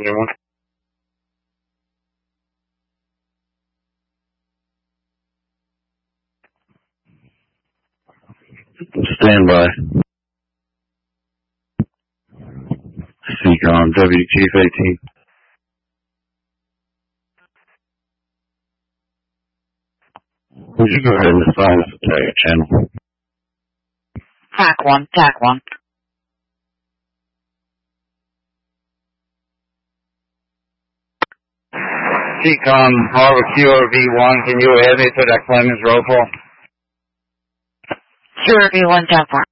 Anyone? Stand by. Seacom, Deputy Chief 18. Would you go ahead and assign us a target channel? TAC 1, TAC 1. Seacom, Harvard QRV1, can you add me to that Clemens roll call? QRV1, TAC 1.